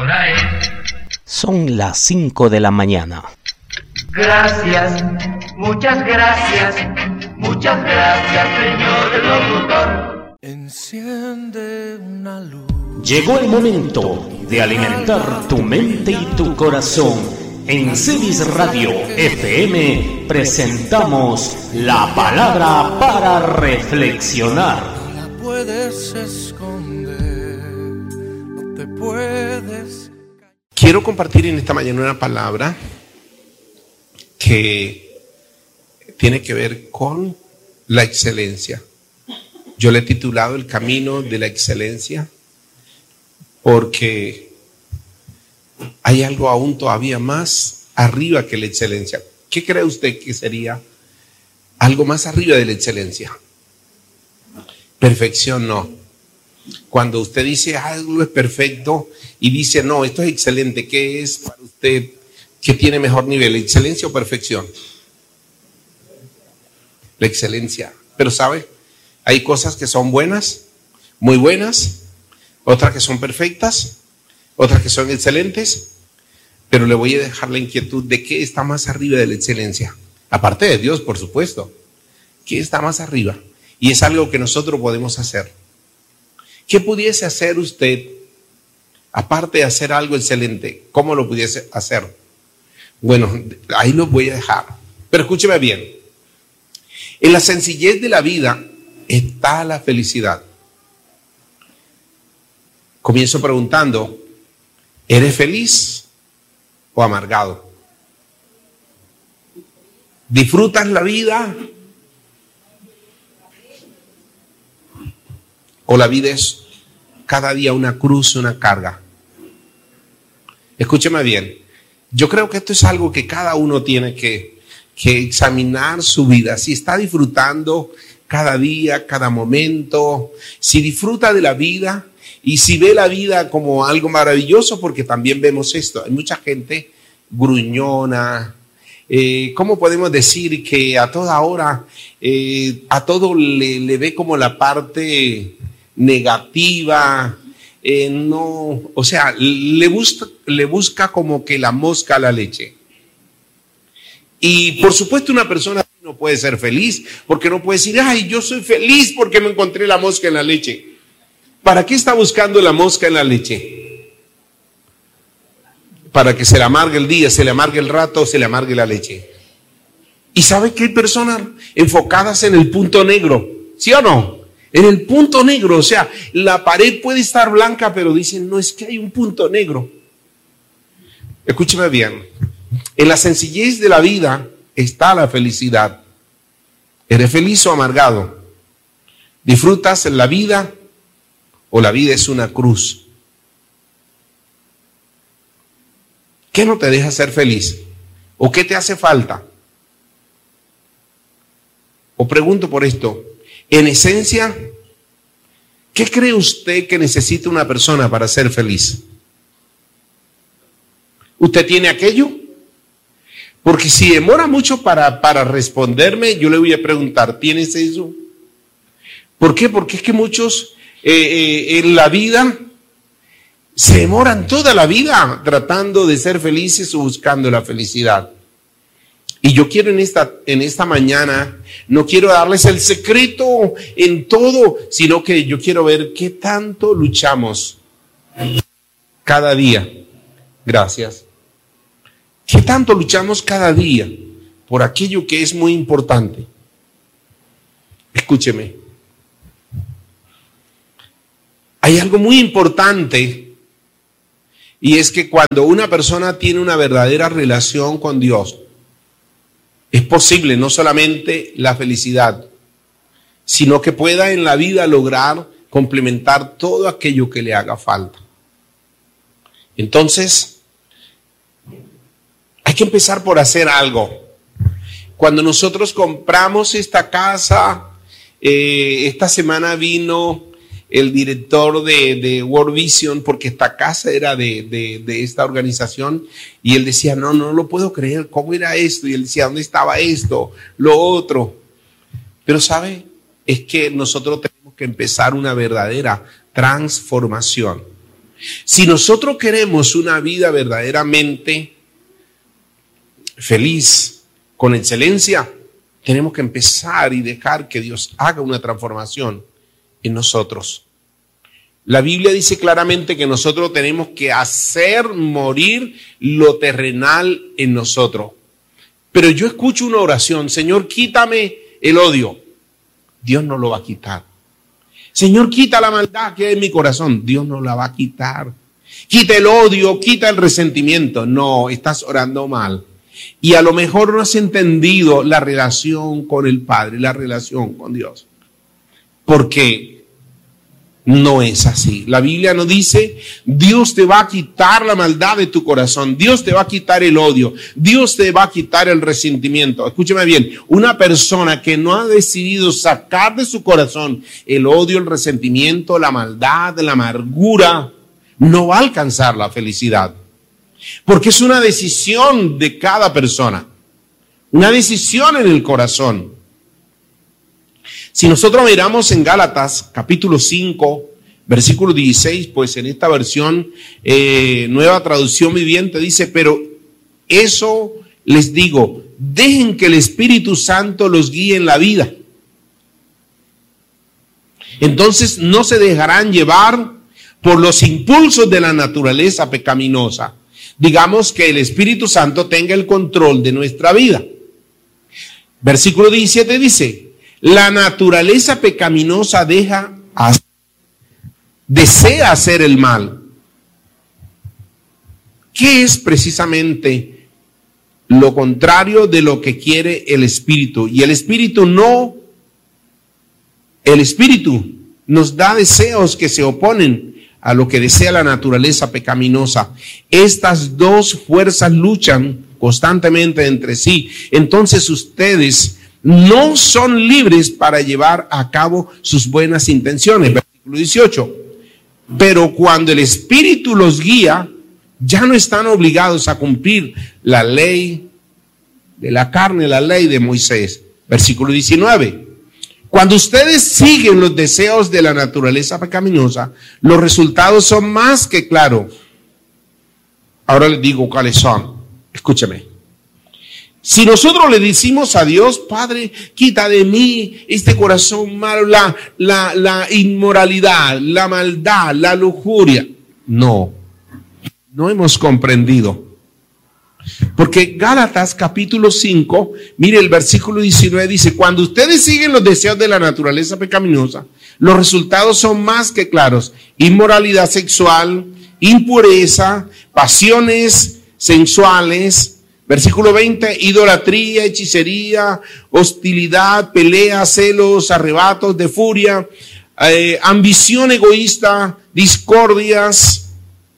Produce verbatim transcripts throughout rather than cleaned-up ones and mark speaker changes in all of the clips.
Speaker 1: hora es.
Speaker 2: Son las cinco de la mañana.
Speaker 1: Gracias, muchas gracias, muchas gracias, señor locutor.
Speaker 3: Enciende una luz.
Speaker 2: Llegó el momento de alimentar tu mente y tu corazón. En Cevis Radio F M presentamos la palabra para reflexionar.
Speaker 3: No la puedes esconder, no te puedes.
Speaker 4: Quiero compartir en esta mañana una palabra que tiene que ver con la excelencia. Yo le he titulado El camino de la excelencia porque hay algo aún todavía más arriba que la excelencia. ¿Qué cree usted que sería algo más arriba de la excelencia? Perfección no. Cuando usted dice algo es perfecto y dice no, esto es excelente, ¿qué es para usted que tiene mejor nivel? ¿Excelencia o perfección? La excelencia. Pero ¿sabe? Hay cosas que son buenas, muy buenas, otras que son perfectas, otras que son excelentes, pero le voy a dejar la inquietud de qué está más arriba de la excelencia. Aparte de Dios, por supuesto. ¿Qué está más arriba? Y es algo que nosotros podemos hacer. ¿Qué pudiese hacer usted, aparte de hacer algo excelente? ¿Cómo lo pudiese hacer? Bueno, ahí lo voy a dejar. Pero escúcheme bien. En la sencillez de la vida está la felicidad. Comienzo preguntando, ¿eres feliz o amargado? ¿Disfrutas la vida? ¿O la vida es cada día una cruz, una carga? Escúcheme bien. Yo creo que esto es algo que cada uno tiene que, que examinar su vida. Si está disfrutando cada día, cada momento, si disfruta de la vida y si ve la vida como algo maravilloso, porque también vemos esto. Hay mucha gente gruñona. Eh, ¿Cómo podemos decir que a toda hora, eh, a todo le, le ve como la parte negativa? Eh, no, o sea, le busca, le busca como que la mosca a la leche. Y por supuesto una persona no puede ser feliz, porque no puede decir, ay, yo soy feliz porque me encontré la mosca en la leche. ¿Para qué está buscando la mosca en la leche? Para que se le amargue el día, se le amargue el rato, se le amargue la leche. Y sabe que hay personas enfocadas en el punto negro, ¿sí o no? En el punto negro, o sea, la pared puede estar blanca, pero dicen, no, es que hay un punto negro. Escúcheme bien, en la sencillez de la vida está la felicidad. ¿Eres feliz o amargado? ¿Disfrutas la vida o la vida es una cruz? ¿Qué no te deja ser feliz? ¿O qué te hace falta? O pregunto por esto, en esencia, ¿qué cree usted que necesita una persona para ser feliz? ¿Usted tiene aquello? Porque si demora mucho para, para responderme, yo le voy a preguntar, ¿tienes eso? ¿Por qué? Porque es que muchos eh, eh, en la vida se demoran toda la vida tratando de ser felices o buscando la felicidad. Y yo quiero en esta, en esta mañana, no quiero darles el secreto en todo, sino que yo quiero ver qué tanto luchamos cada día. Gracias. ¿Qué tanto luchamos cada día por aquello que es muy importante? Escúcheme. Hay algo muy importante y es que cuando una persona tiene una verdadera relación con Dios, es posible no solamente la felicidad, sino que pueda en la vida lograr complementar todo aquello que le haga falta. Entonces, hay que empezar por hacer algo. Cuando nosotros compramos esta casa, eh, esta semana vino el director de, de World Vision, porque esta casa era de, de, de esta organización, y él decía, no, no lo puedo creer, ¿cómo era esto? Y él decía, ¿dónde estaba esto? Lo otro. Pero ¿sabe? Es que nosotros tenemos que empezar una verdadera transformación. Si nosotros queremos una vida verdaderamente feliz, con excelencia, tenemos que empezar y dejar que Dios haga una transformación en nosotros. La Biblia dice claramente que nosotros tenemos que hacer morir lo terrenal en nosotros. Pero yo escucho una oración: Señor, quítame el odio. Dios no lo va a quitar. Señor, quita la maldad que hay en mi corazón. Dios no la va a quitar. Quita el odio, quita el resentimiento. No, estás orando mal. Y a lo mejor no has entendido la relación con el Padre, la relación con Dios. Porque no es así. La Biblia nos dice: Dios te va a quitar la maldad de tu corazón. Dios te va a quitar el odio. Dios te va a quitar el resentimiento. Escúchame bien. Una persona que no ha decidido sacar de su corazón el odio, el resentimiento, la maldad, la amargura, no va a alcanzar la felicidad. Porque es una decisión de cada persona. Una decisión en el corazón. Si nosotros miramos en Gálatas capítulo cinco, versículo dieciséis, pues en esta versión eh, Nueva Traducción Viviente dice: pero eso les digo, dejen que el Espíritu Santo los guíe en la vida. Entonces no se dejarán llevar por los impulsos de la naturaleza pecaminosa. Digamos que el Espíritu Santo tenga el control de nuestra vida. Versículo diecisiete dice: la naturaleza pecaminosa deja, desea hacer el mal. ¿Qué es precisamente lo contrario de lo que quiere el Espíritu? Y el Espíritu no, el Espíritu nos da deseos que se oponen a lo que desea la naturaleza pecaminosa. Estas dos fuerzas luchan constantemente entre sí. Entonces ustedes no son libres para llevar a cabo sus buenas intenciones. Versículo dieciocho. Pero cuando el Espíritu los guía, ya no están obligados a cumplir la ley de la carne, la ley de Moisés. Versículo diecinueve. Cuando ustedes siguen los deseos de la naturaleza pecaminosa, los resultados son más que claros. Ahora les digo cuáles son. Escúcheme. Si nosotros le decimos a Dios: Padre, quita de mí este corazón malo, la, la, la inmoralidad, la maldad, la lujuria. No, no hemos comprendido. Porque Gálatas capítulo cinco, mire el versículo diecinueve dice: cuando ustedes siguen los deseos de la naturaleza pecaminosa, los resultados son más que claros: inmoralidad sexual, impureza, pasiones sensuales. Versículo veinte, idolatría, hechicería, hostilidad, pelea, celos, arrebatos de furia, eh, ambición egoísta, discordias.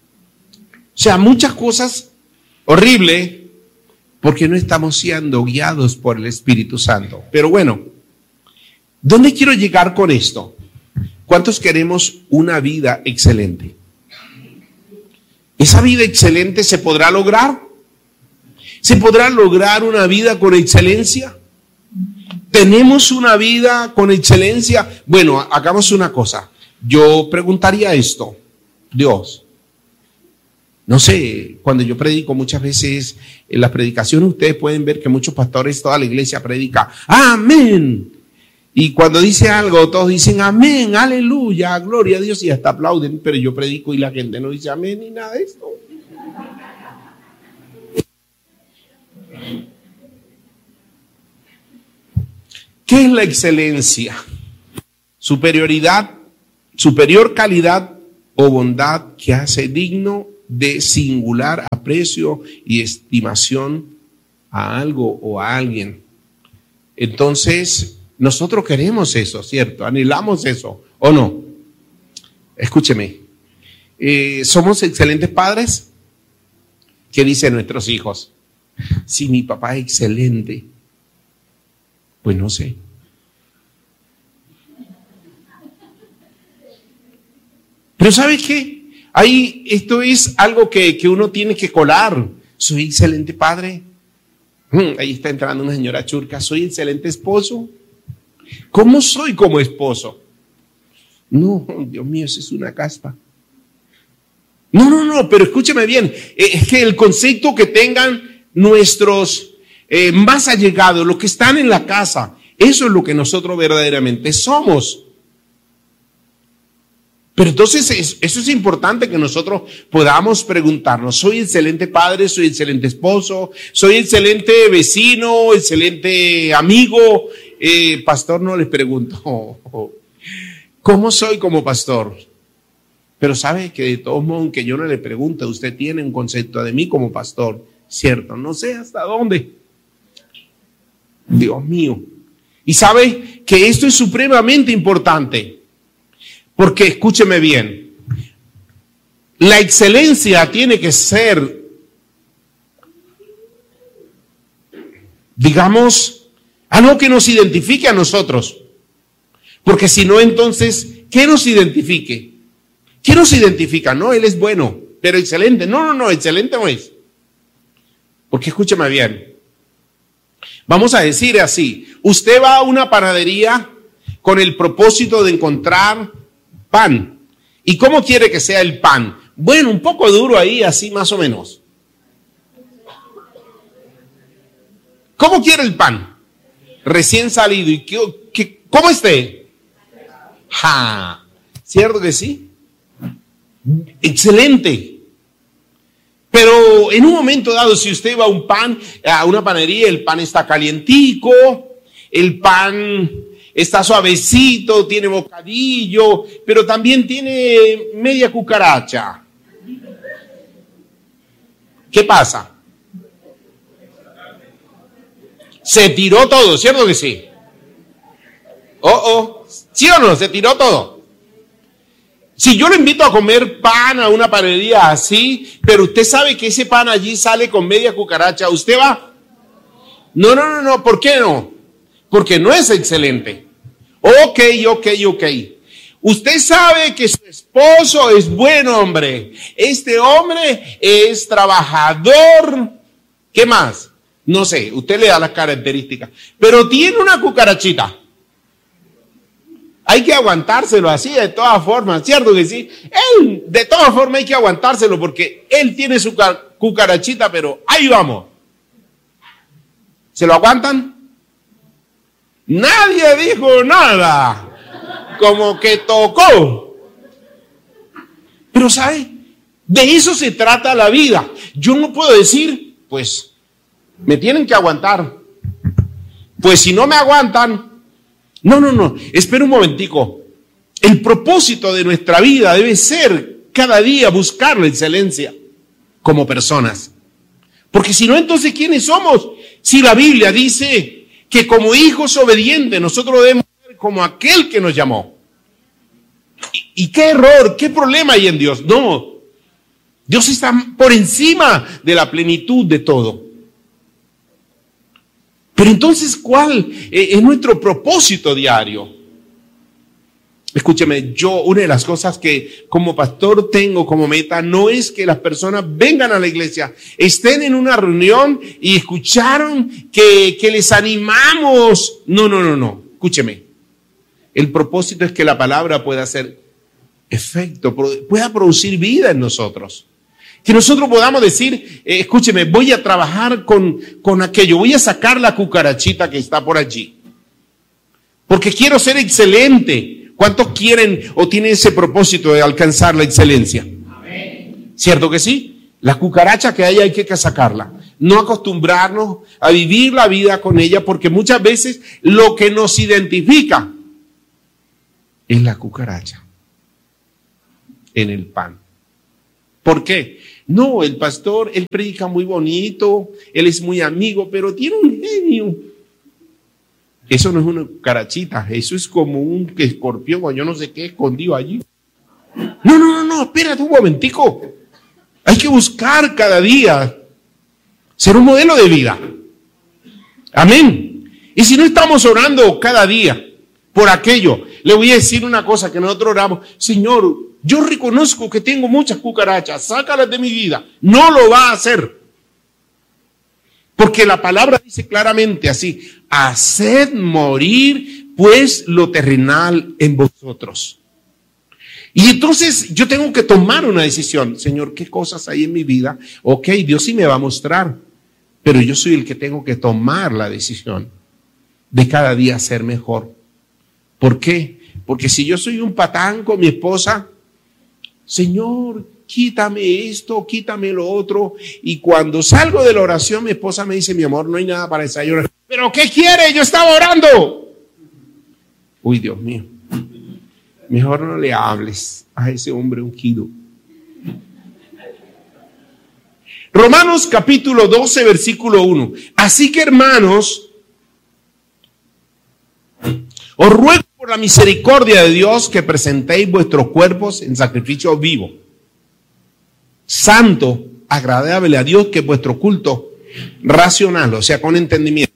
Speaker 4: O sea, muchas cosas horribles porque no estamos siendo guiados por el Espíritu Santo. Pero bueno, ¿dónde quiero llegar con esto? ¿Cuántos queremos una vida excelente? ¿Esa vida excelente se podrá lograr? ¿Se podrá lograr una vida con excelencia? ¿Tenemos una vida con excelencia? Bueno, hagamos una cosa. Yo preguntaría esto. Dios, no sé, cuando yo predico muchas veces en las predicaciones, ustedes pueden ver que muchos pastores, toda la iglesia predica amén. Y cuando dice algo, todos dicen amén, aleluya, gloria a Dios, y hasta aplauden. Pero yo predico y la gente no dice amén ni nada de esto. ¿Qué es la excelencia? Superioridad, superior calidad o bondad que hace digno de singular aprecio y estimación a algo o a alguien. Entonces, nosotros queremos eso, ¿cierto? Anhelamos eso, ¿o no? Escúcheme, eh, ¿somos excelentes padres? ¿Qué dicen nuestros hijos? Si mi papá es excelente, pues no sé. Pero ¿sabes qué? Ahí, esto es algo que, que uno tiene que colar. Soy excelente padre. Hmm, ahí está entrando una señora churca. Soy excelente esposo. ¿Cómo soy como esposo? No, Dios mío, eso es una caspa. No, no, no, pero escúcheme bien, es que el concepto que tengan nuestros eh, más allegados, los que están en la casa, eso es lo que nosotros verdaderamente somos. Pero entonces es, eso es importante que nosotros podamos preguntarnos, soy excelente padre, soy excelente esposo, soy excelente vecino, excelente amigo. Eh, pastor, no les pregunto, ¿cómo soy como pastor? Pero sabe que de todos modos, que yo no le pregunte, usted tiene un concepto de mí como pastor, ¿cierto? No sé hasta dónde. Dios mío. Y sabe que esto es supremamente importante. Porque escúcheme bien, la excelencia tiene que ser, digamos, algo que nos identifique a nosotros. Porque si no, entonces, ¿qué nos identifique? ¿Qué nos identifica? No, él es bueno, pero excelente. No, no, no, excelente no es. Porque escúcheme bien, vamos a decir así, usted va a una panadería con el propósito de encontrar pan. ¿Y cómo quiere que sea el pan? Bueno, un poco duro ahí, así más o menos. ¿Cómo quiere el pan? Recién salido. ¿Y qué, qué, cómo esté? Ja, ¿cierto que sí? Excelente. Pero en un momento dado, si usted va a un pan, a una panadería, el pan está calientico, el pan está suavecito, tiene bocadillo, pero también tiene media cucaracha. ¿Qué pasa? Se tiró todo, ¿cierto que sí? Oh, oh, ¿sí o no? Se tiró todo. Si yo le invito a comer pan a una panadería así, pero usted sabe que ese pan allí sale con media cucaracha, ¿usted va? No, no, no, no, ¿por qué no? Porque no es excelente. Ok, ok, ok. Usted sabe que su esposo es buen hombre. Este hombre es trabajador. ¿Qué más? No sé, usted le da las características. Pero tiene una cucarachita. Hay que aguantárselo así de todas formas, ¿cierto que sí? Él, de todas formas hay que aguantárselo porque él tiene su cucarachita, pero ahí vamos. ¿Se lo aguantan? Nadie dijo nada. Como que tocó. Pero ¿sabe? De eso se trata la vida. Yo no puedo decir, pues, me tienen que aguantar. Pues si no me aguantan, no, no, no, espera un momentico. El propósito de nuestra vida debe ser cada día buscar la excelencia como personas. Porque si no, entonces, ¿quiénes somos? Si la Biblia dice que como hijos obedientes nosotros debemos ser como aquel que nos llamó. ¿Y, y qué error, qué problema hay en Dios? No, Dios está por encima de la plenitud de todo. Pero entonces, ¿cuál es nuestro propósito diario? Escúcheme, yo una de las cosas que como pastor tengo como meta no es que las personas vengan a la iglesia, estén en una reunión y escucharon que, que les animamos. No, no, no, no, escúcheme. El propósito es que la palabra pueda hacer efecto, pueda producir vida en nosotros. Que nosotros podamos decir, eh, escúcheme, voy a trabajar con, con aquello, voy a sacar la cucarachita que está por allí. Porque quiero ser excelente. ¿Cuántos quieren o tienen ese propósito de alcanzar la excelencia? Amén. ¿Cierto que sí? La cucaracha que hay hay que sacarla. No acostumbrarnos a vivir la vida con ella porque muchas veces lo que nos identifica es la cucaracha en el pan. ¿Por qué? No, el pastor, él predica muy bonito, él es muy amigo, pero tiene un genio. Eso no es una cucarachita, eso es como un escorpión o yo no sé qué escondido allí. No, no, no, no, espérate un momentico. Hay que buscar cada día ser un modelo de vida. Amén. Y si no estamos orando cada día por aquello, le voy a decir una cosa que nosotros oramos, Señor, yo reconozco que tengo muchas cucarachas, sácalas de mi vida. No lo va a hacer. Porque la palabra dice claramente así, haced morir pues lo terrenal en vosotros. Y entonces yo tengo que tomar una decisión. Señor, ¿qué cosas hay en mi vida? Ok, Dios sí me va a mostrar, pero yo soy el que tengo que tomar la decisión de cada día ser mejor. ¿Por qué? Porque si yo soy un patán con mi esposa, Señor, quítame esto, quítame lo otro. Y cuando salgo de la oración, mi esposa me dice, mi amor, no hay nada para desayunar. ¿Pero qué quiere? Yo estaba orando. Uy, Dios mío. Mejor no le hables a ese hombre ungido. Romanos capítulo doce, versículo uno. Así que, hermanos, os ruego por la misericordia de Dios que presentéis vuestros cuerpos en sacrificio vivo, santo, agradable a Dios, que es vuestro culto racional, o sea, con entendimiento.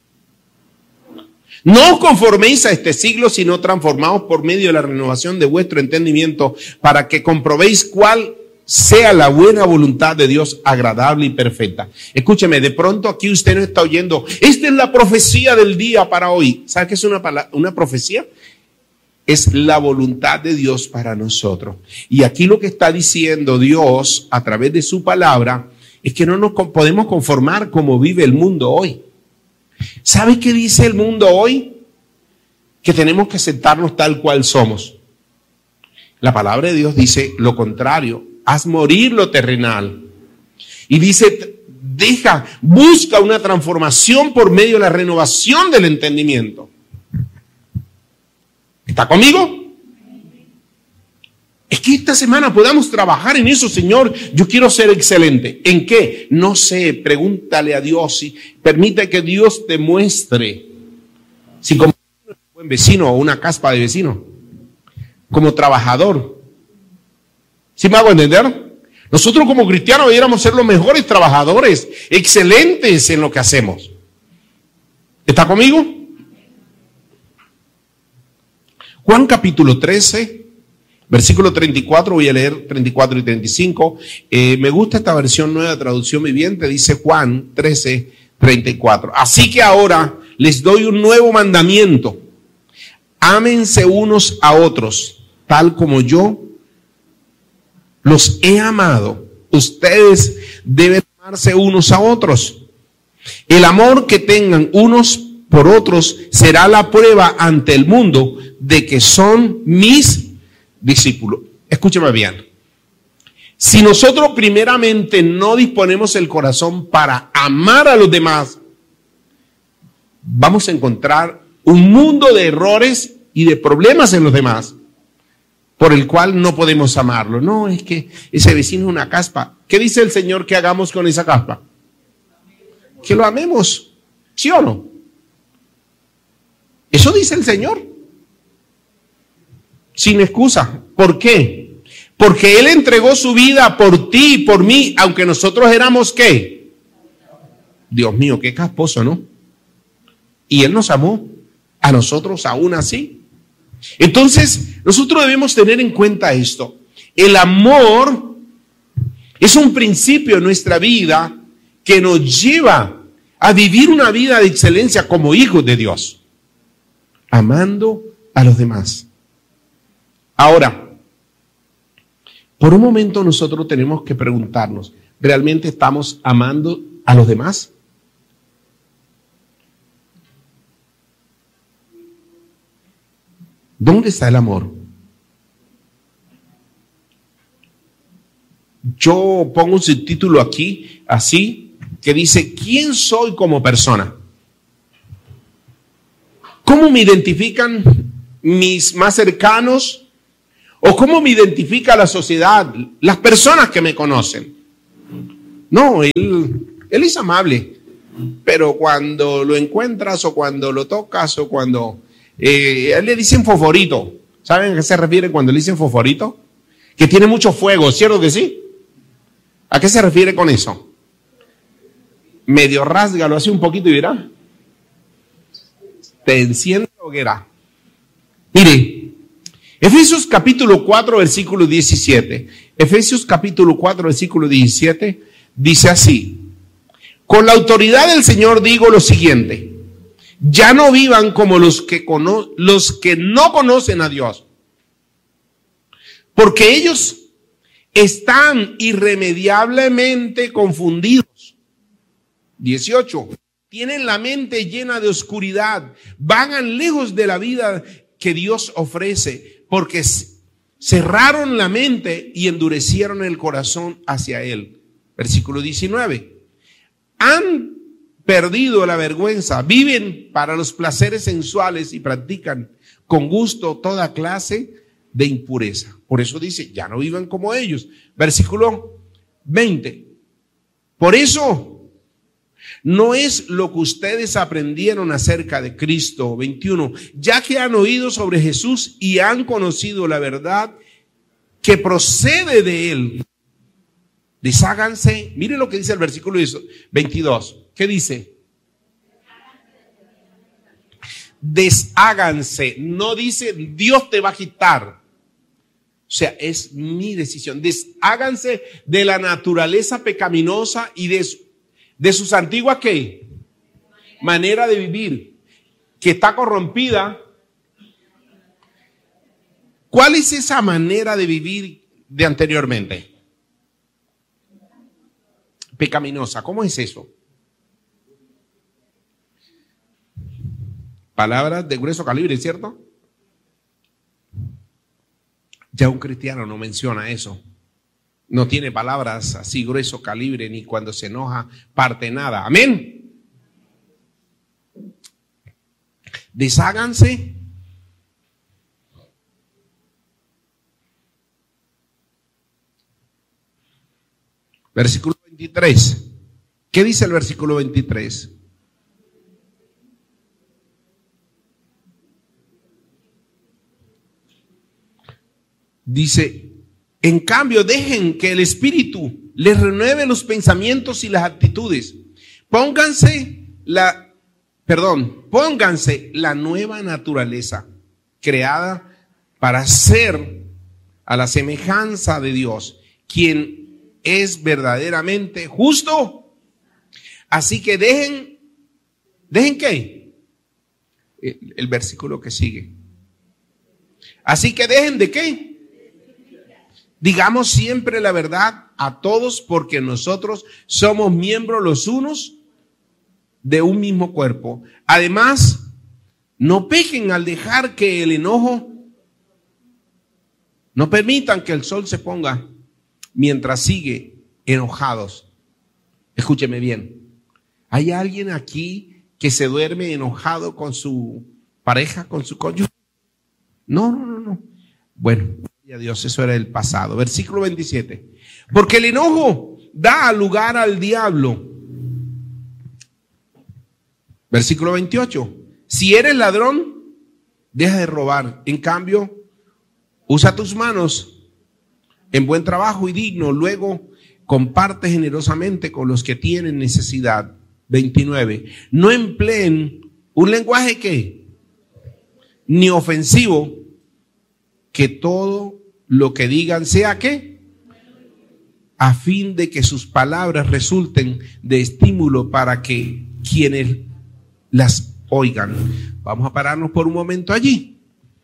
Speaker 4: No os conforméis a este siglo, sino transformaos por medio de la renovación de vuestro entendimiento, para que comprobéis cuál sea la buena voluntad de Dios, agradable y perfecta. Escúcheme, de pronto aquí usted no está oyendo, esta es la profecía del día para hoy. ¿Sabe qué es una, una profecía? Es la voluntad de Dios para nosotros. Y aquí lo que está diciendo Dios a través de su palabra es que no nos podemos conformar como vive el mundo hoy. ¿Sabe qué dice el mundo hoy? Que tenemos que aceptarnos tal cual somos. La palabra de Dios dice lo contrario. Haz morir lo terrenal. Y dice, deja, busca una transformación por medio de la renovación del entendimiento. ¿Está conmigo? Es que esta semana podamos trabajar en eso, Señor. Yo quiero ser excelente. ¿En qué? No sé, pregúntale a Dios y permite que Dios te muestre. Si como un buen vecino o una caspa de vecino, como trabajador. ¿Sí me hago entender? Nosotros como cristianos debiéramos ser los mejores trabajadores, excelentes en lo que hacemos. ¿Está conmigo? Juan capítulo trece, versículo treinta y cuatro, voy a leer treinta y cuatro y treinta y cinco. Eh, me gusta esta versión nueva, traducción viviente, dice Juan trece, treinta y cuatro. Así que ahora les doy un nuevo mandamiento. Ámense unos a otros, tal como yo los he amado. Ustedes deben amarse unos a otros. El amor que tengan unos por otros será la prueba ante el mundo de que son mis discípulos. Escúchame bien. Si nosotros primeramente no disponemos el corazón para amar a los demás, vamos a encontrar un mundo de errores y de problemas en los demás, por el cual no podemos amarlo. No, es que ese vecino es una caspa. ¿Qué dice el Señor que hagamos con esa caspa? Que lo amemos, ¿sí o no? Eso dice el Señor. Sin excusa. ¿Por qué? Porque Él entregó su vida por ti y por mí, aunque nosotros éramos ¿qué? Dios mío, qué casposo, ¿no? Y Él nos amó a nosotros aún así. Entonces, nosotros debemos tener en cuenta esto. El amor es un principio en nuestra vida que nos lleva a vivir una vida de excelencia como hijos de Dios, amando a los demás. Ahora, por un momento nosotros tenemos que preguntarnos, ¿realmente estamos amando a los demás? ¿Dónde está el amor? Yo pongo un subtítulo aquí, así, que dice, ¿quién soy como persona? ¿Cómo me identifican mis más cercanos? ¿O cómo me identifica la sociedad, las personas que me conocen? No, él, él es amable, pero cuando lo encuentras o cuando lo tocas o cuando... Eh, a él le dicen fosforito. ¿Saben a qué se refiere cuando le dicen fosforito? Que tiene mucho fuego, ¿cierto que sí? ¿A qué se refiere con eso? Medio rasga, lo hace un poquito y verá. Te enciende la hoguera. Mire, Efesios capítulo cuatro, versículo diecisiete. Efesios capítulo cuatro, versículo diecisiete, dice así: con la autoridad del Señor digo lo siguiente: ya no vivan como los que, cono- los que no conocen a Dios, porque ellos están irremediablemente confundidos. dieciocho. Tienen la mente llena de oscuridad, vagan lejos de la vida que Dios ofrece, porque cerraron la mente y endurecieron el corazón hacia Él. Versículo diecinueve. Han perdido la vergüenza, viven para los placeres sensuales y practican con gusto toda clase de impureza. Por eso dice, ya no vivan como ellos. Versículo veinte. Por eso no es lo que ustedes aprendieron acerca de Cristo. veintiuno. Ya que han oído sobre Jesús y han conocido la verdad que procede de Él, desháganse. Mire lo que dice el versículo veintidós. ¿Qué dice? Desháganse. No dice Dios te va a quitar. O sea, es mi decisión. Desháganse de la naturaleza pecaminosa y de su, de sus antiguas ¿qué? Manera de vivir, que está corrompida. ¿Cuál es esa manera de vivir de anteriormente? Pecaminosa. ¿Cómo es eso? Palabras de grueso calibre, ¿cierto? Ya un cristiano no menciona eso. No tiene palabras así grueso calibre, ni cuando se enoja parte nada. Amén. Desháganse. Versículo veintitrés. ¿Qué dice el versículo veintitrés? Dice, en cambio, dejen que el Espíritu les renueve los pensamientos y las actitudes. Pónganse la, perdón, pónganse la nueva naturaleza creada para ser a la semejanza de Dios, quien es verdaderamente justo. Así que dejen, ¿dejen qué? El, el versículo que sigue. Así que dejen de qué. Digamos siempre la verdad a todos, porque nosotros somos miembros los unos de un mismo cuerpo. Además, no pequen al dejar que el enojo, no permitan que el sol se ponga mientras sigue enojados. Escúcheme bien. ¿Hay alguien aquí que se duerme enojado con su pareja, con su cónyuge? No, no, no, no. Bueno, a Dios, eso era el pasado. Versículo veintisiete. Porque el enojo da lugar al diablo. Versículo veintiocho. Si eres ladrón, deja de robar. En cambio, usa tus manos en buen trabajo y digno. Luego, comparte generosamente con los que tienen necesidad. veintinueve. No empleen un lenguaje que ni ofensivo, que todo lo que digan sea ¿qué? A fin de que sus palabras resulten de estímulo para que quienes las oigan. Vamos a pararnos por un momento allí.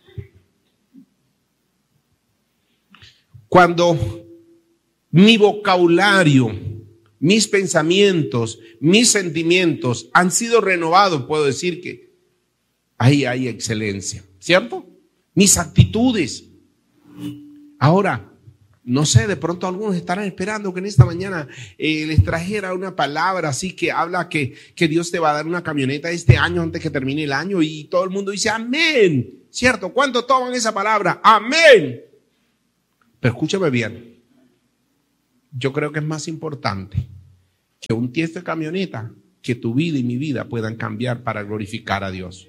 Speaker 4: Cuando mi vocabulario, mis pensamientos, mis sentimientos han sido renovados, puedo decir que ahí hay excelencia, ¿cierto? Mis actitudes. Ahora, no sé, de pronto algunos estarán esperando que en esta mañana eh, les trajera una palabra así que habla que, que Dios te va a dar una camioneta este año antes que termine el año, y todo el mundo dice amén, ¿cierto? ¿Cuántos toman esa palabra? Amén. Pero escúchame bien, yo creo que es más importante que un tiesto de camioneta, que tu vida y mi vida puedan cambiar para glorificar a Dios.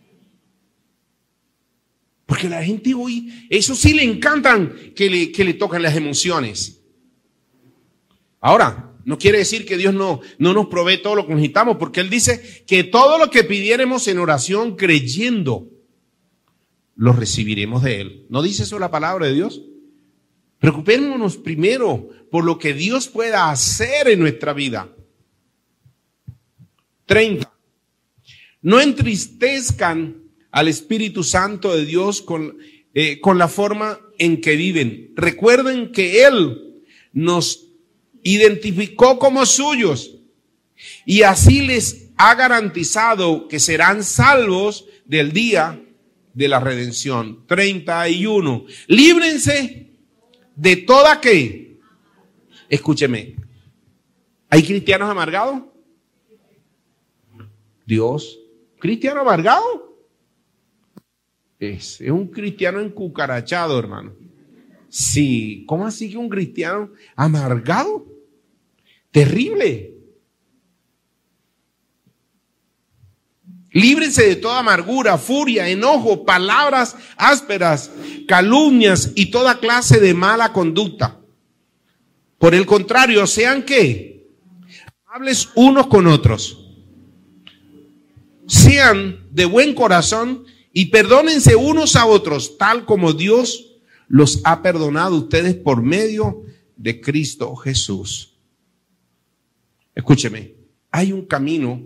Speaker 4: Porque la gente hoy, eso sí le encantan que le, que le tocan las emociones. Ahora, no quiere decir que Dios no, no nos provee todo lo que necesitamos, porque Él dice que todo lo que pidiéremos en oración creyendo, lo recibiremos de Él. ¿No dice eso la palabra de Dios? Preocupémonos primero por lo que Dios pueda hacer en nuestra vida. treinta. No entristezcan al Espíritu Santo de Dios con eh, con la forma en que viven. Recuerden que Él nos identificó como suyos y así les ha garantizado que serán salvos del día de la redención. treinta y uno. Líbrense de toda que, escúcheme, ¿hay cristianos amargados? Dios, ¿cristiano amargado? Es, es un cristiano encucarachado, hermano. Sí, ¿cómo así que un cristiano amargado? Terrible. Líbrense de toda amargura, furia, enojo, palabras ásperas, calumnias y toda clase de mala conducta. Por el contrario, sean ¿qué? Amables unos con otros. Sean de buen corazón y perdónense unos a otros, tal como Dios los ha perdonado a ustedes por medio de Cristo Jesús. Escúcheme, hay un camino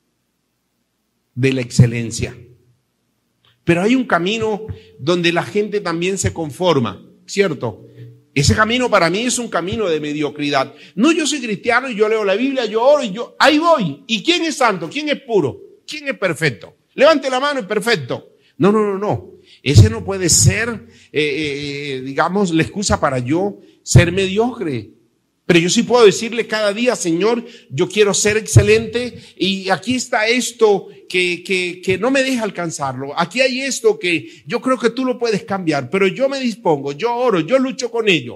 Speaker 4: de la excelencia, pero hay un camino donde la gente también se conforma, ¿cierto? Ese camino para mí es un camino de mediocridad. No, yo soy cristiano y yo leo la Biblia, yo oro y yo, ahí voy. ¿Y quién es santo? ¿Quién es puro? ¿Quién es perfecto? Levante la mano y perfecto. No, no, no, no. Ese no puede ser, eh, eh, digamos, la excusa para yo ser mediocre. Pero yo sí puedo decirle cada día, Señor, yo quiero ser excelente y aquí está esto que, que, que no me deja alcanzarlo. Aquí hay esto que yo creo que tú lo puedes cambiar, pero yo me dispongo, yo oro, yo lucho con ello.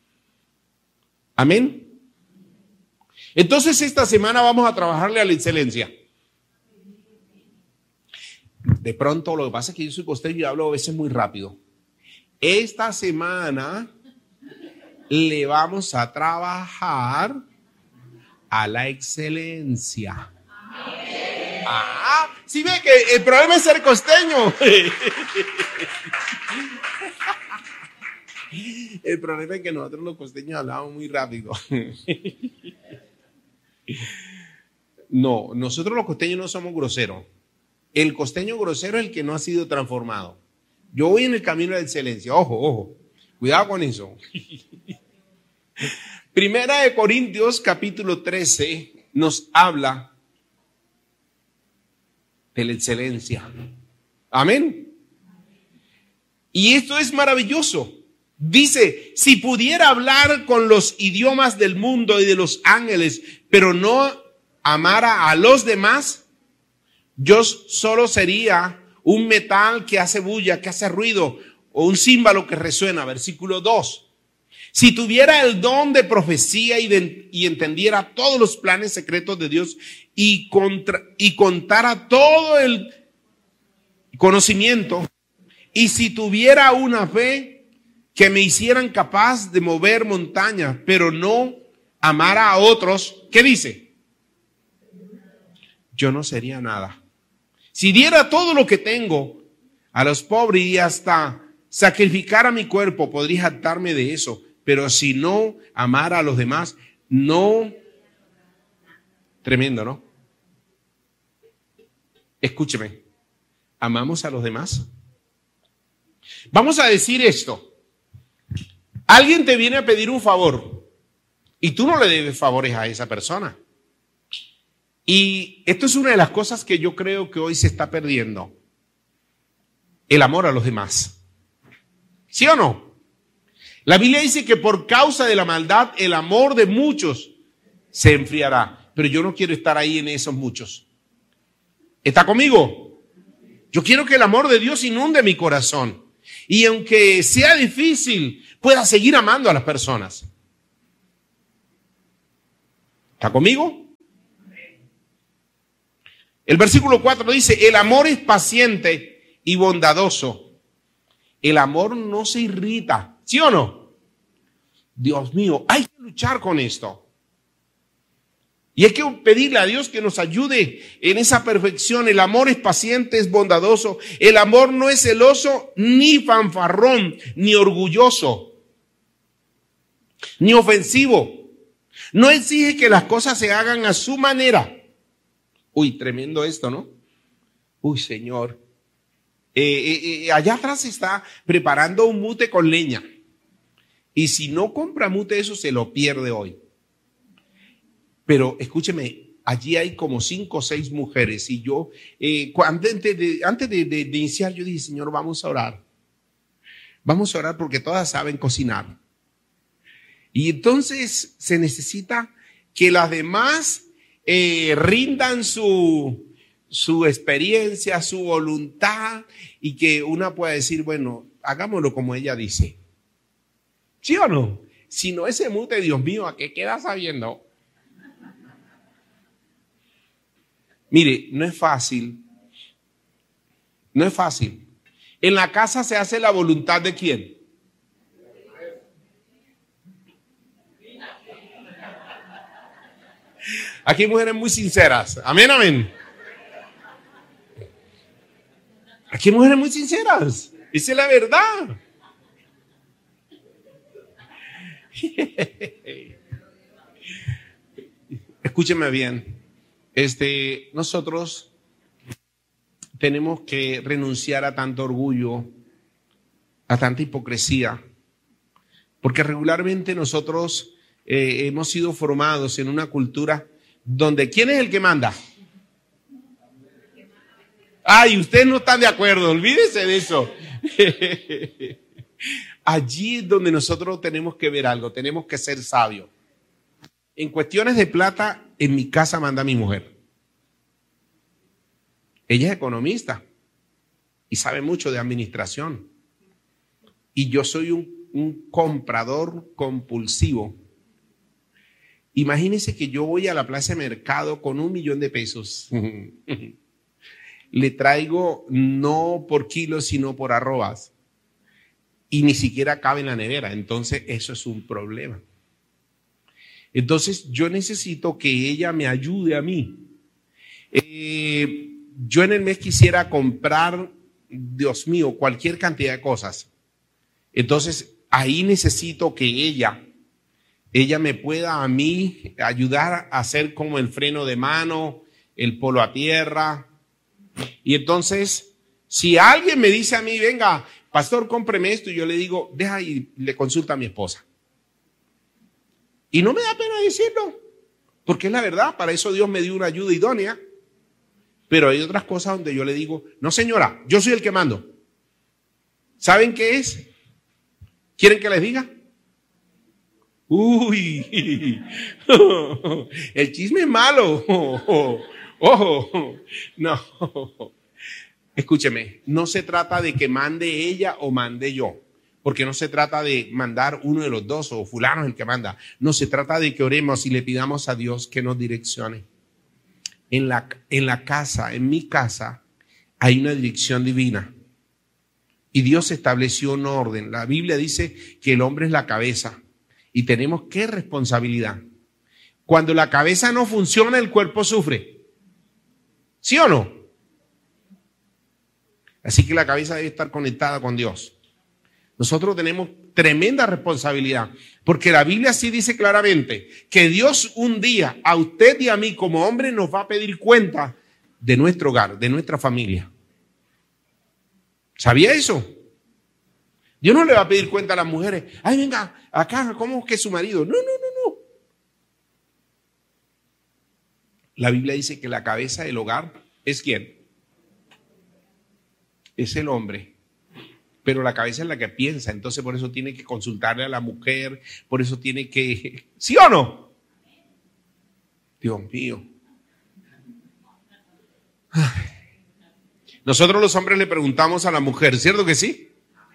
Speaker 4: Amén. Entonces esta semana vamos a trabajarle a la excelencia. De pronto, lo que pasa es que yo soy costeño y hablo a veces muy rápido. Esta semana le vamos a trabajar a la excelencia. Ah, ¿sí ve que el problema es ser costeño? El problema es que nosotros los costeños hablamos muy rápido. No, nosotros los costeños no somos groseros. El costeño grosero es el que no ha sido transformado. Yo voy en el camino de la excelencia. Ojo, ojo. Cuidado con eso. Primera de Corintios capítulo trece nos habla de la excelencia. Amén. Y esto es maravilloso. Dice, si pudiera hablar con los idiomas del mundo y de los ángeles, pero no amara a los demás, yo solo sería un metal que hace bulla, que hace ruido, o un címbalo que resuena. Versículo dos. Si tuviera el don de profecía y, de, y entendiera todos los planes secretos de Dios y, contra, y contara todo el conocimiento, y si tuviera una fe que me hicieran capaz de mover montañas, pero no amara a otros, ¿qué dice? Yo no sería nada. Si diera todo lo que tengo a los pobres y hasta sacrificara mi cuerpo, podría jactarme de eso. Pero si no amara a los demás, no. Tremendo, ¿no? Escúcheme. ¿Amamos a los demás? Vamos a decir esto. Alguien te viene a pedir un favor y tú no le debes favores a esa persona. Y esto es una de las cosas que yo creo que hoy se está perdiendo. El amor a los demás. ¿Sí o no? La Biblia dice que por causa de la maldad el amor de muchos se enfriará. Pero yo no quiero estar ahí en esos muchos. ¿Está conmigo? Yo quiero que el amor de Dios inunde mi corazón. Y aunque sea difícil, pueda seguir amando a las personas. ¿Está conmigo? El versículo cuatro dice, el amor es paciente y bondadoso. El amor no se irrita, ¿sí o no? Dios mío, hay que luchar con esto. Y hay que pedirle a Dios que nos ayude en esa perfección. El amor es paciente, es bondadoso. El amor no es celoso, ni fanfarrón, ni orgulloso, ni ofensivo. No exige que las cosas se hagan a su manera. Uy, tremendo esto, ¿no? Uy, Señor. Eh, eh, allá atrás está preparando un mute con leña. Y si no compra mute, eso se lo pierde hoy. Pero escúcheme, allí hay como cinco o seis mujeres. Y yo, eh, antes, de, antes de, de, de iniciar, yo dije, Señor, vamos a orar. Vamos a orar porque todas saben cocinar. Y entonces se necesita que las demás eh, rindan su, su experiencia, su voluntad, y que una pueda decir, bueno, hagámoslo como ella dice. ¿Sí o no? Si no, ese mute, Dios mío, ¿a qué queda sabiendo? Mire, no es fácil. No es fácil. En la casa se hace la voluntad de ¿quién? Aquí hay mujeres muy sinceras. Amén, amén. Aquí hay mujeres muy sinceras. Esa es la verdad. Escúcheme bien. Este, nosotros tenemos que renunciar a tanto orgullo, a tanta hipocresía, porque regularmente nosotros eh, hemos sido formados en una cultura donde ¿quién es el que manda? Ay, ustedes no están de acuerdo, olvídense de eso. Allí es donde nosotros tenemos que ver algo, tenemos que ser sabios. En cuestiones de plata, en mi casa manda mi mujer. Ella es economista y sabe mucho de administración. Y yo soy un, un comprador compulsivo. Imagínense que yo voy a la plaza de mercado con un millón de pesos. Le traigo no por kilos, sino por arrobas. Y ni siquiera cabe en la nevera. Entonces, eso es un problema. Entonces, yo necesito que ella me ayude a mí. Eh, yo en el mes quisiera comprar, Dios mío, cualquier cantidad de cosas. Entonces, ahí necesito que ella, ella me pueda a mí ayudar a hacer como el freno de mano, el polo a tierra. Y entonces, si alguien me dice a mí, venga, pastor, cómpreme esto, y yo le digo, deja y le consulta a mi esposa. Y no me da pena decirlo, porque es la verdad, para eso Dios me dio una ayuda idónea. Pero hay otras cosas donde yo le digo, no señora, yo soy el que mando. ¿Saben qué es? ¿Quieren que les diga? Uy, el chisme es malo. Ojo, no. Escúcheme, no se trata de que mande ella o mande yo. Porque no se trata de mandar uno de los dos o fulano es el que manda. No, se trata de que oremos y le pidamos a Dios que nos direccione. En la, en la casa, en mi casa, hay una dirección divina. Y Dios estableció un orden. La Biblia dice que el hombre es la cabeza. Y tenemos qué responsabilidad. Cuando la cabeza no funciona, el cuerpo sufre. ¿Sí o no? Así que la cabeza debe estar conectada con Dios. Nosotros tenemos tremenda responsabilidad, porque la Biblia sí dice claramente que Dios un día a usted y a mí como hombre nos va a pedir cuenta de nuestro hogar, de nuestra familia. ¿Sabía eso? Dios no le va a pedir cuenta a las mujeres. Ay, venga, acá, ¿cómo es que es su marido? No, no, no, no. La Biblia dice que la cabeza del hogar es ¿quién? Es el hombre. Pero la cabeza es la que piensa, entonces por eso tiene que consultarle a la mujer, por eso tiene que... ¿Sí o no? Dios mío. Nosotros los hombres le preguntamos a la mujer, ¿cierto que sí?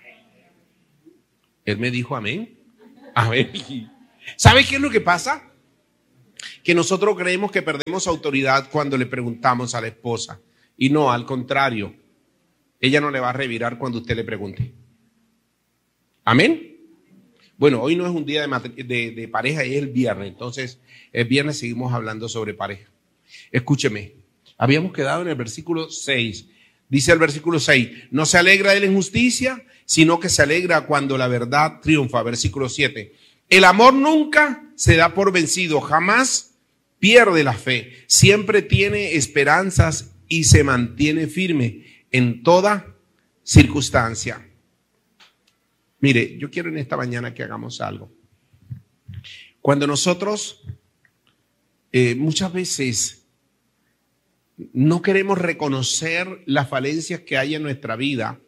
Speaker 4: Él me dijo amén. Amén. ¿Sabe qué es lo que pasa? Que nosotros creemos que perdemos autoridad cuando le preguntamos a la esposa. Y no, al contrario. Ella no le va a revirar cuando usted le pregunte. ¿Amén? Bueno, hoy no es un día de, de, de pareja, es el viernes. Entonces, el viernes seguimos hablando sobre pareja. Escúcheme, habíamos quedado en el versículo seis. Dice el versículo seis, no se alegra de la injusticia, sino que se alegra cuando la verdad triunfa. Versículo siete, el amor nunca se da por vencido, jamás pierde la fe, siempre tiene esperanzas y se mantiene firme en toda circunstancia. Mire, yo quiero en esta mañana que hagamos algo. Cuando nosotros eh, muchas veces no queremos reconocer las falencias que hay en nuestra vida,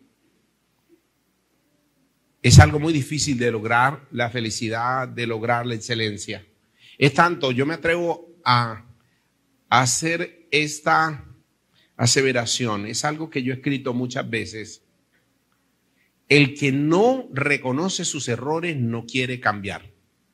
Speaker 4: es algo muy difícil de lograr la felicidad, de lograr la excelencia. Es tanto, yo me atrevo a, a hacer esta aseveración, es algo que yo he escrito muchas veces. El que no reconoce sus errores no quiere cambiar.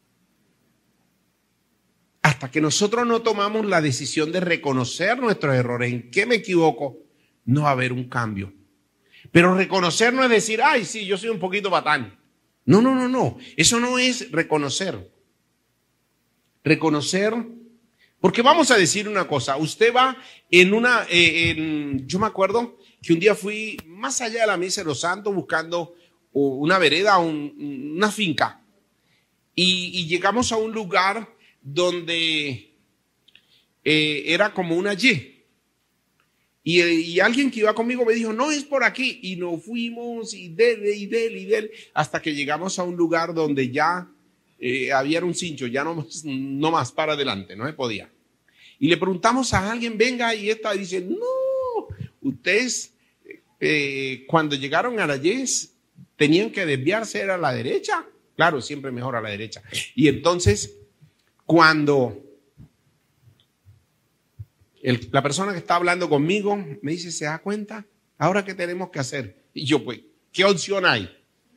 Speaker 4: Hasta que nosotros no tomamos la decisión de reconocer nuestros errores, en qué me equivoco, no va a haber un cambio. Pero reconocer no es decir, ay, sí, yo soy un poquito patán. No, no, no, no. Eso no es reconocer. Reconocer, porque vamos a decir una cosa. Usted va en una, eh, en, yo me acuerdo que un día fui más allá de la Misa de los Santos buscando una vereda, un, una finca. Y, y llegamos a un lugar donde eh, era como una Y. Y, y alguien que iba conmigo me dijo, no, es por aquí. Y nos fuimos y dele, y dele, y dele, hasta que llegamos a un lugar donde ya eh, había un cincho, ya no, no más para adelante, no se podía. Y le preguntamos a alguien, venga, y esta dice, no, ustedes eh, cuando llegaron a la Yes tenían que desviarse, era a la derecha. Claro, siempre mejor a la derecha. Y entonces, cuando El, la persona que está hablando conmigo me dice, ¿se da cuenta? ¿Ahora qué tenemos que hacer? Y yo, pues, ¿qué opción hay?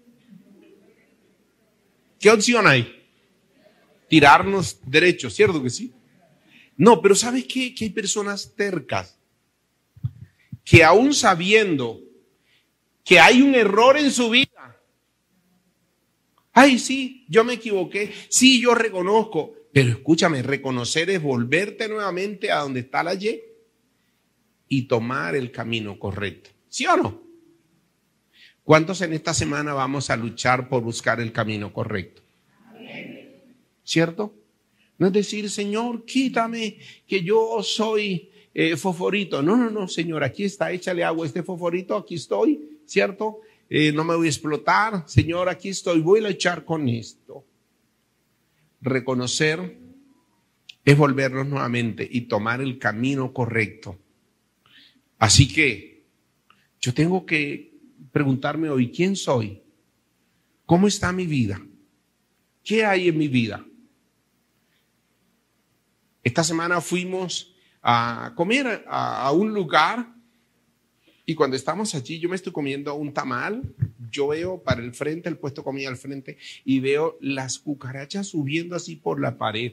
Speaker 4: ¿Qué opción hay? Tirarnos derecho, ¿cierto que sí? No, pero ¿sabes qué? Que hay personas tercas que aún sabiendo que hay un error en su vida, ay, sí, yo me equivoqué, sí, yo reconozco. Pero escúchame, reconocer es volverte nuevamente a donde está la Y y tomar el camino correcto. ¿Sí o no? ¿Cuántos en esta semana vamos a luchar por buscar el camino correcto? ¿Cierto? No es decir, Señor, quítame que yo soy eh, fosforito. No, no, no, Señor, aquí está, échale agua a este fosforito, aquí estoy, ¿cierto? Eh, no me voy a explotar. Señor, aquí estoy, voy a echar con esto. Reconocer es volvernos nuevamente y tomar el camino correcto. Así que yo tengo que preguntarme hoy, ¿quién soy? ¿Cómo está mi vida? ¿Qué hay en mi vida? Esta semana fuimos a comer a, a un lugar y cuando estamos allí yo me estoy comiendo un tamal. Yo veo para el frente, el puesto de comida al frente, y veo las cucarachas subiendo así por la pared.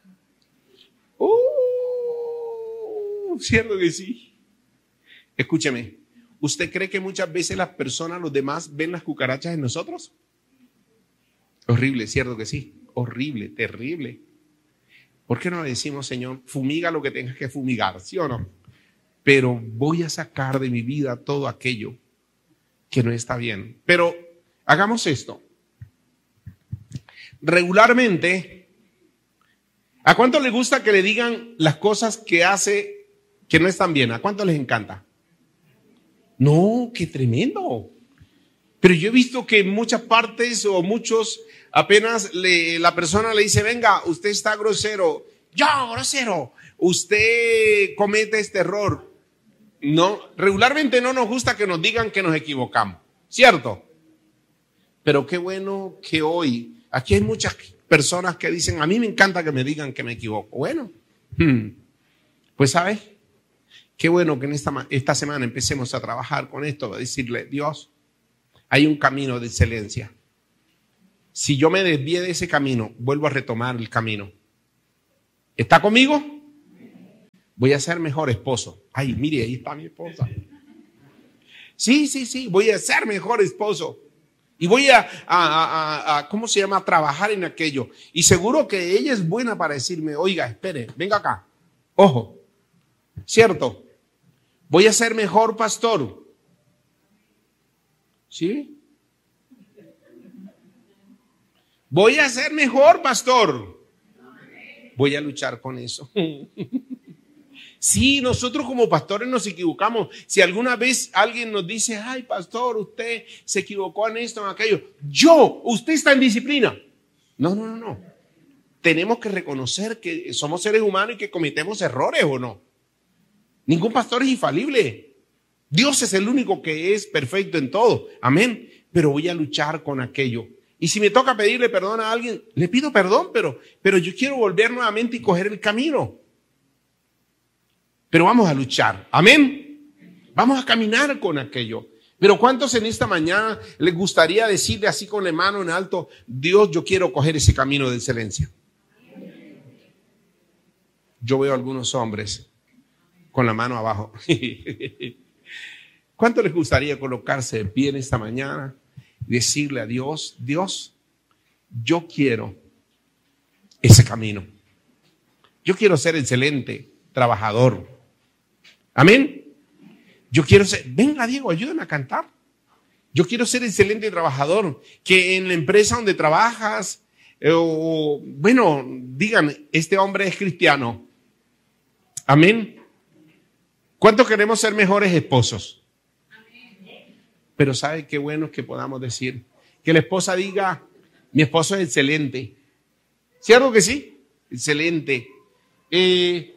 Speaker 4: ¡Uh! ¿Cierto que sí? Escúcheme, ¿usted cree que muchas veces las personas, los demás, ven las cucarachas en nosotros? Horrible, ¿cierto que sí? Horrible, terrible. ¿Por qué no le decimos, Señor, fumiga lo que tengas que fumigar, ¿sí o no? Pero voy a sacar de mi vida todo aquello que no está bien. Pero hagamos esto. Regularmente, ¿a cuánto les gusta que le digan las cosas que hace que no están bien? ¿A cuánto les encanta? No, qué tremendo. Pero yo he visto que en muchas partes o muchos apenas le, la persona le dice, venga, usted está grosero. Yo, grosero. Usted comete este error. No, regularmente no nos gusta que nos digan que nos equivocamos, ¿cierto? Pero qué bueno que hoy, aquí hay muchas personas que dicen, a mí me encanta que me digan que me equivoco. Bueno, hmm, pues ¿sabes? Qué bueno que en esta, esta semana empecemos a trabajar con esto, a decirle, Dios, hay un camino de excelencia. Si yo me desvié de ese camino, vuelvo a retomar el camino. ¿Está conmigo? Voy a ser mejor esposo. Ay, mire, ahí está mi esposa. Sí, sí, sí, voy a ser mejor esposo. Y voy a, a, a, a, ¿cómo se llama? A trabajar en aquello. Y seguro que ella es buena para decirme, oiga, espere, venga acá. Ojo, ¿cierto? Voy a ser mejor pastor. ¿Sí? Voy a ser mejor pastor. Voy a luchar con eso. Sí, nosotros como pastores nos equivocamos. Si alguna vez alguien nos dice, ay, pastor, usted se equivocó en esto, en aquello. Yo, usted está en disciplina. No, no, no, no. Tenemos que reconocer que somos seres humanos y que cometemos errores, ¿o no? Ningún pastor es infalible. Dios es el único que es perfecto en todo. Amén. Pero voy a luchar con aquello. Y si me toca pedirle perdón a alguien, le pido perdón, pero, pero yo quiero volver nuevamente y coger el camino. Pero vamos a luchar. Amén. Vamos a caminar con aquello. Pero ¿cuántos en esta mañana les gustaría decirle así con la mano en alto, Dios, yo quiero coger ese camino de excelencia? Yo veo a algunos hombres con la mano abajo. ¿Cuánto les gustaría colocarse de pie en esta mañana y decirle a Dios, Dios, yo quiero ese camino? Yo quiero ser excelente trabajador. Amén. Yo quiero ser, venga Diego, ayúdame a cantar. Yo quiero ser excelente trabajador, que en la empresa donde trabajas, eh, o bueno, digan, este hombre es cristiano. Amén. ¿Cuántos queremos ser mejores esposos? Pero ¿sabe qué bueno que podamos decir? Que la esposa diga, mi esposo es excelente. ¿Cierto que sí? Excelente. Eh,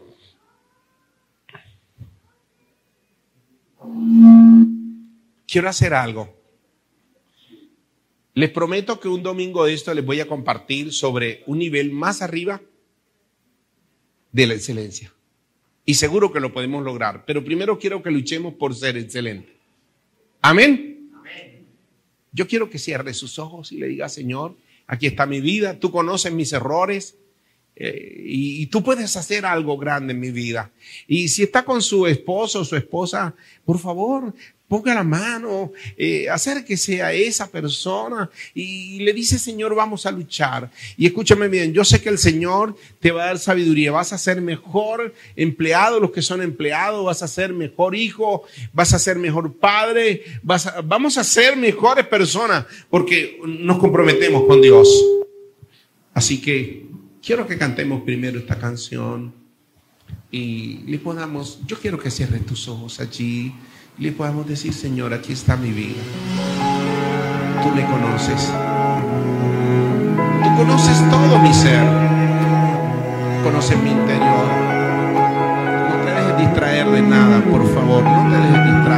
Speaker 4: quiero hacer algo. Les prometo que un domingo de esto les voy a compartir sobre un nivel más arriba de la excelencia. Y seguro que lo podemos lograr. Pero primero quiero que luchemos por ser excelentes. Amén. Amén. Yo quiero que cierre sus ojos y le diga, Señor, aquí está mi vida. Tú conoces mis errores. Eh, y, y tú puedes hacer algo grande en mi vida. Y si está con su esposo o su esposa, por favor, ponga la mano, eh, acérquese a esa persona y, y le dice, Señor, vamos a luchar. Y escúchame bien, yo sé que el Señor te va a dar sabiduría. Vas a ser mejor empleado, los que son empleados, vas a ser mejor hijo, vas a ser mejor padre, vas a, vamos a ser mejores personas porque nos comprometemos con Dios. Así que quiero que cantemos primero esta canción y le podamos, yo quiero que cierres tus ojos allí y le podamos decir, Señor, aquí está mi vida. Tú me conoces. Tú conoces todo mi ser. Conoces mi interior. No te dejes distraer de nada, por favor. No te dejes distraer.